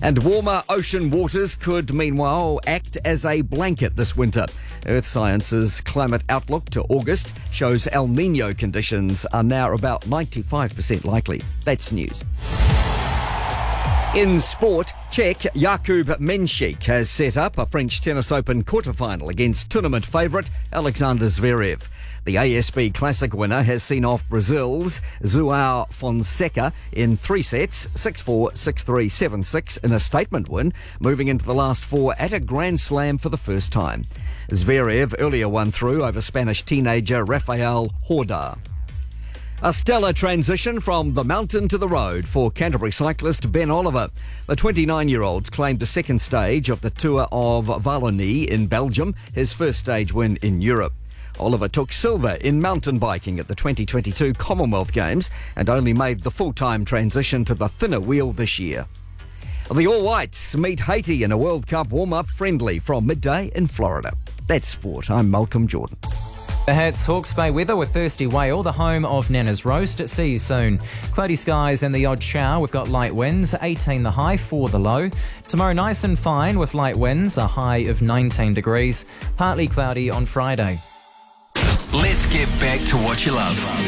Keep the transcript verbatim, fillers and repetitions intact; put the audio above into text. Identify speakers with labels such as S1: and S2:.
S1: And warmer ocean waters could, meanwhile, act as a blanket this winter. Earth Science's climate outlook to August shows El Nino conditions are now about ninety-five percent likely. That's news. In sport, Czech Jakub Menšík has set up a French Tennis Open quarterfinal against tournament favourite Alexander Zverev. The A S B Classic winner has seen off Brazil's João Fonseca in three sets, six four, six three, seven six in a statement win, moving into the last four at a Grand Slam for the first time. Zverev earlier won through over Spanish teenager Rafael Horda. A stellar transition from the mountain to the road for Canterbury cyclist Ben Oliver. The twenty-nine-year-old's claimed the second stage of the Tour of Wallonie in Belgium, his first stage win in Europe. Oliver took silver in mountain biking at the twenty twenty-two Commonwealth Games and only made the full-time transition to the thinner wheel this year. The All Whites meet Haiti in a World Cup warm-up friendly from midday in Florida. That's sport. I'm Malcolm Jordan.
S2: Perhaps Hawke's Bay weather with Thirsty Whale, the home of Nana's Roast. See you soon. Cloudy skies and the odd shower. We've got light winds, eighteen the high, four the low. Tomorrow nice and fine with light winds, a high of nineteen degrees. Partly cloudy on Friday.
S3: Let's get back to what you love.